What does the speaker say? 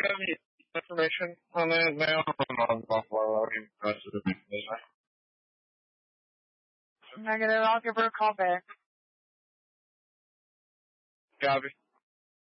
got any information on that now? On Buffalo, Negative. I'll give her a call back. Copy.